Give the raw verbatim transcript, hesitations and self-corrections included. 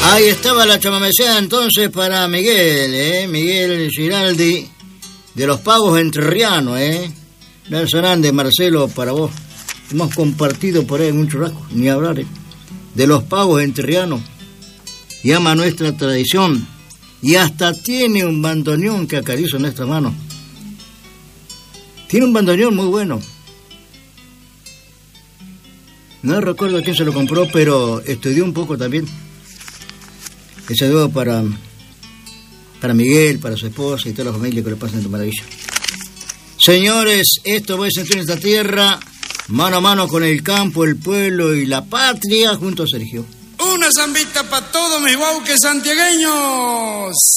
Ahí estaba la chamamecea entonces para Miguel, ¿eh? Miguel Giraldi, de los Pagos Entrerrianos, ¿eh? Nelson Andes, Marcelo, para vos. Hemos compartido por ahí en un churrasco, ni hablar, ¿eh? De los Pagos Entrerrianos. Llama a nuestra tradición y hasta tiene un bandoneón que acaricia nuestra mano. Tiene un bandoneón muy bueno. No recuerdo a quién se lo compró, pero estudió un poco también. Ese dedo para, para Miguel, para su esposa y toda la familia, que le pasen de maravilla. Señores, esto va a sentir en esta tierra, mano a mano con el campo, el pueblo y la patria, junto a Sergio. Una zambita para todos mis bauques santiagueños.